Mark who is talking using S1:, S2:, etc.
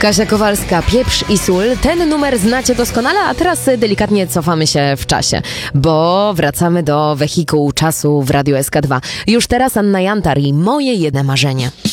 S1: Kasia Kowalska, Pieprz i sól. Ten numer znacie doskonale, a teraz delikatnie cofamy się w czasie, bo wracamy do wehikułu czasu w Radiu SK2. Już teraz Anna Jantar i Moje jedne marzenie.